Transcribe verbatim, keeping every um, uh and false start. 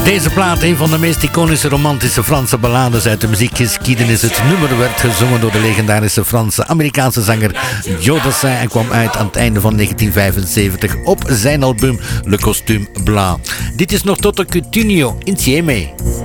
Deze plaat, een van de meest iconische romantische Franse ballades uit de muziekgeschiedenis. Het nummer werd gezongen door de legendarische Franse Amerikaanse zanger Joe Dassin en kwam uit aan het einde van negentien vijfenzeventig op zijn album Le Costume Blanc. Dit is nog Toto Cutugno Insieme.